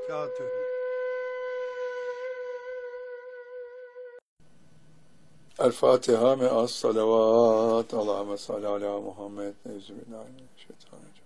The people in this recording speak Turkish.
وبركاته. El-Fatiha me'as salavat. Allahümme salli ala Muhammed. Nezübillahi.